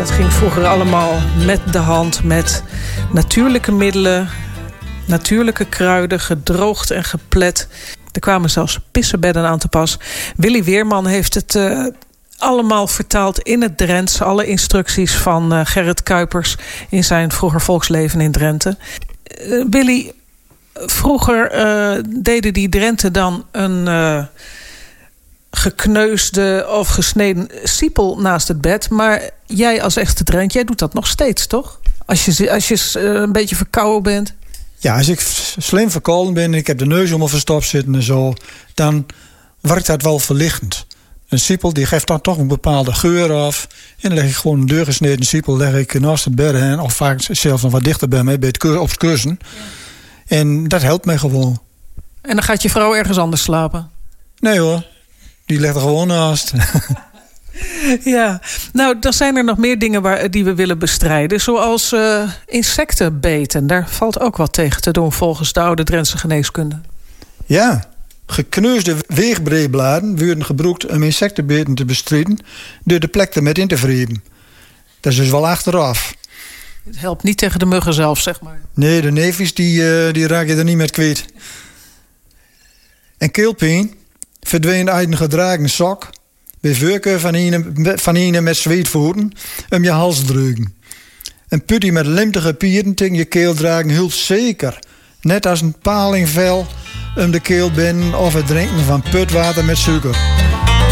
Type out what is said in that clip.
dat ging vroeger allemaal met de hand, met natuurlijke middelen, natuurlijke kruiden, gedroogd en geplet. Er kwamen zelfs pissenbedden aan te pas. Willy Weerman heeft het allemaal vertaald in het Drents. Alle instructies van Gerrit Kuipers in zijn vroeger volksleven in Drenthe. Willy, vroeger deden die Drenten dan een gekneusde of gesneden siepel naast het bed. Maar jij als echte Drent, jij doet dat nog steeds, toch? Als je een beetje verkouden bent. Ja, als ik slim verkouden ben en ik heb de neus om me verstopt zitten en zo, dan werkt dat wel verlichtend. Een siepel die geeft dan toch een bepaalde geur af. En dan leg ik gewoon een deurgesneden siepel naast het bed heen, of vaak zelfs nog wat dichter bij mij op het kussen. Ja. En dat helpt mij gewoon. En dan gaat je vrouw ergens anders slapen? Nee hoor, die ligt er gewoon naast. Ja, nou, dan zijn er nog meer dingen die we willen bestrijden. Zoals insectenbeten. Daar valt ook wat tegen te doen volgens de oude Drentse geneeskunde. Ja, gekneusde weegbreedbladen worden gebruikt om insectenbeten te bestrijden door de plek er met in te wrijven. Dat is dus wel achteraf. Het helpt niet tegen de muggen zelf, zeg maar. Nee, de neefjes die raak je er niet met kwijt. En keelpijn verdwijnt uit een gedragen sok. Bij voorkeur van een met zweetvoeten om je hals te drukken. Een putty met limtige pieren tegen je keel dragen hulp zeker. Net als een palingvel om de keel binnen of het drinken van putwater met suiker.